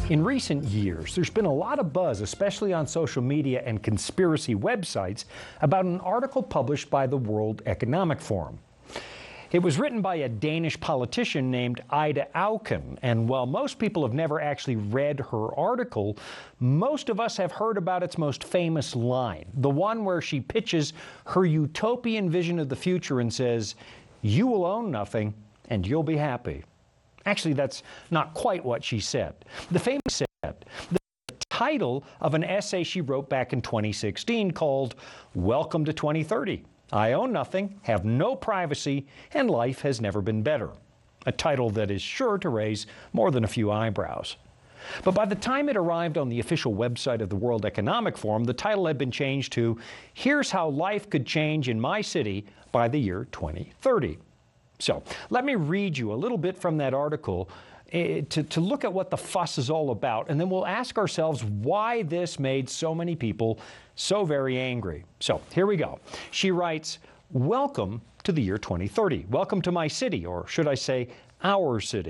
In recent years, there's been a lot of buzz, especially on social media and conspiracy websites, about an article published by the World Economic Forum. It was written by a Danish politician named Ida Auken, and while most people have never actually read her article, most of us have heard about its most famous line, the one where she pitches her utopian vision of the future and says, "You will own nothing, and you'll be happy." Actually, that's not quite what she said. The famous said, the title of an essay she wrote back in 2016 called "Welcome to 2030. I own nothing, have no privacy, and life has never been better." A title that is sure to raise more than a few eyebrows. But by the time it arrived on the official website of the World Economic Forum, the title had been changed to "Here's How Life Could Change in My City by the Year 2030. So let me read you a little bit from that article to look at what the fuss is all about, and then we'll ask ourselves why this made so many people so very angry. So here we go. She writes, "Welcome to the year 2030. Welcome to my city," or should I say, our city.